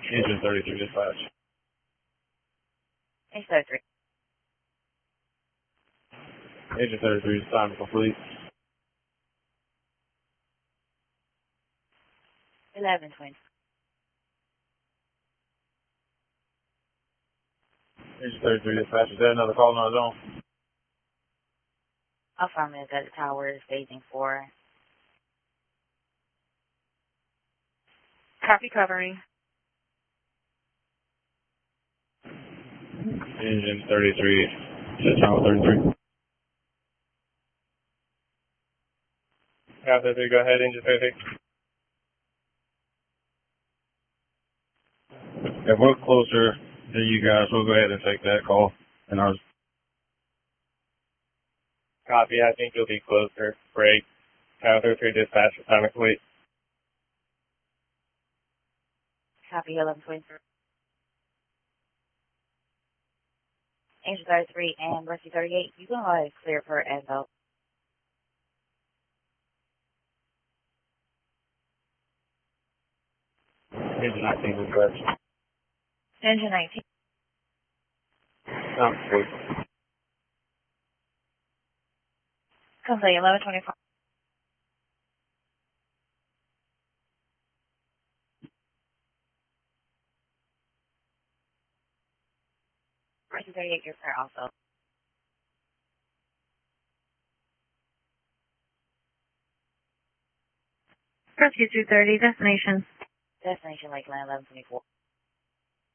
Engine 33 dispatch. Engine 33. Engine 33 is time to complete. 1120. Engine 33 dispatch. Is there another call on our zone? Affirmative at the tower, staging 4. Copy covering. Engine 33. Set channel 33. Yeah, 33, go ahead, engine 33. If we're closer than you guys, we'll go ahead and take that call. And ours. Copy, I think you'll be closer. Break. Channel 33 dispatch, time to complete. Copy 1123. Engine 33 and Rescue 38, you can go ahead and clear for Echo. Engine 19 dispatch. Engine 19. Time to complete. Complete 1125. Rescue 38, you're clear also. Rescue 230, destination. Destination Lakeland 1124.